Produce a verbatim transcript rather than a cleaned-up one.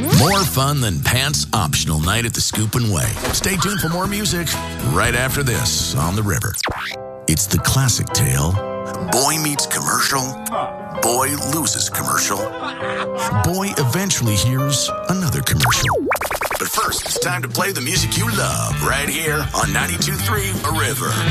More fun than pants optional night at the Scoop and Way. Stay tuned for more music right after this on The River. It's the classic tale. Boy meets commercial. Boy loses commercial. Boy eventually hears another commercial. But first, it's time to play the music you love right here on ninety-two point three The River.